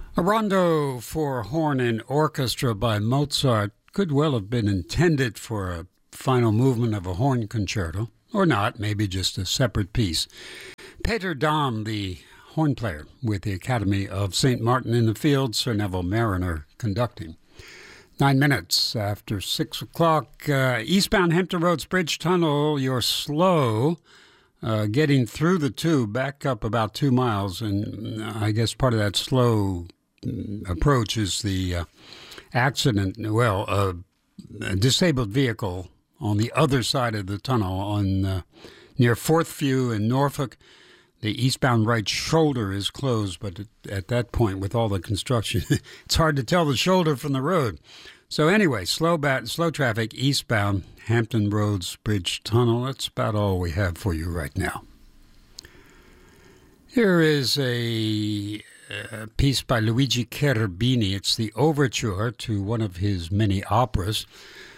A rondo for horn and orchestra by Mozart could well have been intended for a final movement of a horn concerto, or not, maybe just a separate piece. Peter Dam, the horn player with the Academy of St. Martin in the Fields, Sir Neville Mariner conducting. 9 minutes after 6 o'clock, eastbound Hampton Roads Bridge Tunnel, you're slow getting through the tube, back up about 2 miles, and I guess part of that slow approach is the accident, a disabled vehicle on the other side of the tunnel on near Fourth View in Norfolk. The eastbound right shoulder is closed, but at that point, with all the construction, it's hard to tell the shoulder from the road. So anyway, slow traffic eastbound Hampton Roads Bridge Tunnel. That's about all we have for you right now. Here is a piece by Luigi Cherubini. It's the overture to one of his many operas.